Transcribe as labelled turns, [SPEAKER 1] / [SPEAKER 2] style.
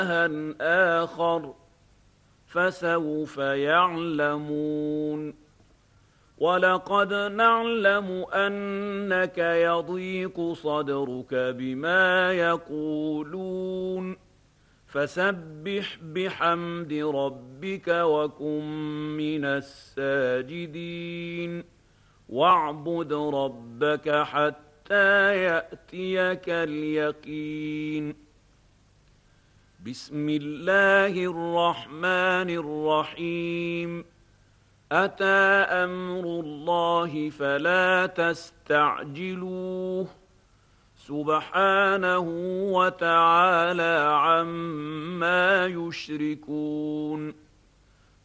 [SPEAKER 1] إلها آخر فسوف يعلمون ولقد نعلم أنك يضيق صدرك بما يقولون فسبح بحمد ربك وكن من الساجدين واعبد ربك حتى يأتيك اليقين بسم الله الرحمن الرحيم أتى أمر الله فلا تستعجلوه سبحانه وتعالى عما يشركون